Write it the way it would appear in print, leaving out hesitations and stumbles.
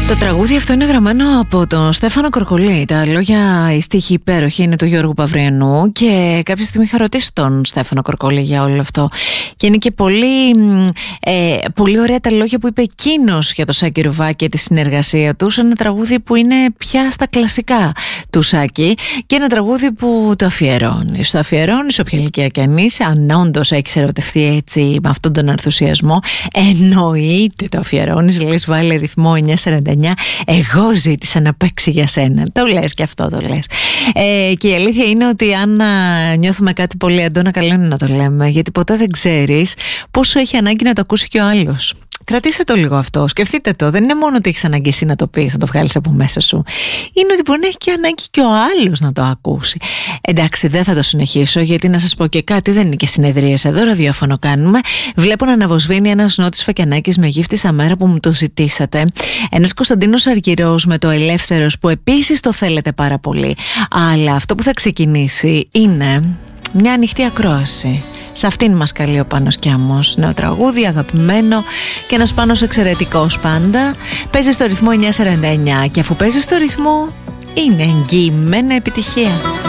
Το τραγούδι αυτό είναι γραμμένο από τον Στέφανο Κορκολί. Τα λόγια, η στίχη υπέροχη είναι του Γιώργου Παυριανού και κάποια στιγμή είχα ρωτήσει τον Στέφανο Κορκολί για όλο αυτό. Και είναι και πολύ ωραία τα λόγια που είπε εκείνος για το Σάκη Ρουβά και τη συνεργασία του. Ένα τραγούδι που είναι πια στα κλασικά του Σάκη και ένα τραγούδι που το αφιερώνεις. Το αφιερώνεις όποια ηλικία κι αν είσαι, αν όντως έχεις ερωτευτεί έτσι με αυτόν τον ενθουσιασμό. Εννοείται το αφιερώνεις, λες βάλε ρυθμό 949. Εγώ ζήτησα να παίξει για σένα. Το λες και αυτό το λες. Και η αλήθεια είναι ότι αν νιώθουμε κάτι πολύ έντονα, καλό είναι να το λέμε, γιατί ποτέ δεν ξέρεις πόσο έχει ανάγκη να το ακούσει και ο άλλος. Κρατήστε το λίγο αυτό, σκεφτείτε το. Δεν είναι μόνο ότι έχεις ανάγκη εσύ να το πεις, να το βγάλεις από μέσα σου. Είναι ότι μπορεί να έχει και ανάγκη και ο άλλος να το ακούσει. Εντάξει, δεν θα το συνεχίσω, γιατί να σας πω και κάτι, δεν είναι και συνεδρίες εδώ, ραδιόφωνο κάνουμε. Βλέπω να αναβοσβήνει ένας Νότης Φακιανάκης με γύφτησα μέρα που μου το ζητήσατε. Ένας Κωνσταντίνος Αργυρός με το Ελεύθερος που επίσης το θέλετε πάρα πολύ. Αλλά αυτό που θα ξεκινήσει είναι μια ανοιχτή ακρόαση. Σε αυτήν μας καλεί ο Πάνος Κιάμος. Νέο τραγούδι, αγαπημένο και ένας Πάνος εξαιρετικός πάντα. Παίζει στο ρυθμό 949 και αφού παίζει στο ρυθμό είναι εγγυημένη επιτυχία.